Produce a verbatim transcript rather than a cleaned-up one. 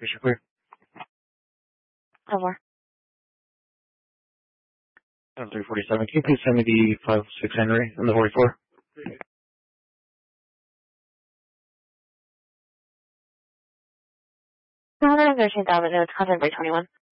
Appreciate clear. No more. three forty-seven. Can you please send me the five six Henry and the forty-four? one hundred thirteen thousand units, content break twenty-one.